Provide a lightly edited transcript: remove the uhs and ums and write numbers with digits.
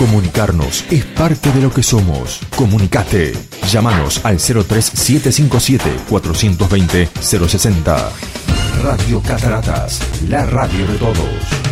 Comunicarnos es parte de lo que somos. Comunicate. Llámanos al 03757 420 060. Radio Cataratas, la radio de todos.